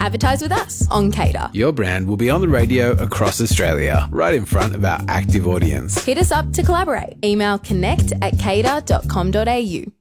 Advertise with us on Cater. Your brand will be on the radio across Australia, right in front of our active audience. Hit us up to collaborate. Email connect@cater.com.au.